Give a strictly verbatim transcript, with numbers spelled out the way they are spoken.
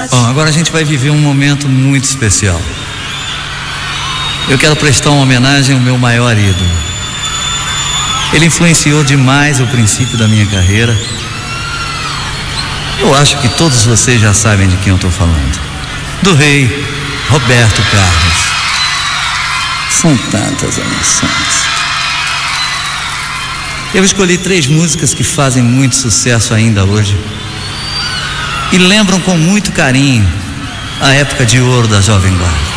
Bom, agora a gente vai viver um momento muito especial. Eu quero prestar uma homenagem ao meu maior ídolo. Ele influenciou demais o princípio da minha carreira. Eu acho que todos vocês já sabem de quem eu estou falando. Do rei Roberto Carlos. São tantas emoções. Eu escolhi três músicas que fazem muito sucesso ainda hoje e lembram com muito carinho a época de ouro da Jovem Guarda.